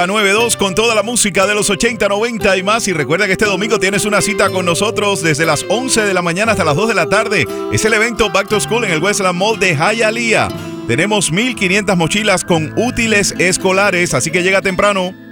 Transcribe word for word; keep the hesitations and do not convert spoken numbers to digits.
noventa y dos con toda la música de los ochenta, noventa y más. Y recuerda que este domingo tienes una cita con nosotros desde las once de la mañana hasta las dos de la tarde. Es el evento Back to School en el Westland Mall de Hialeah. Tenemos mil quinientas mochilas con útiles escolares, así que llega temprano.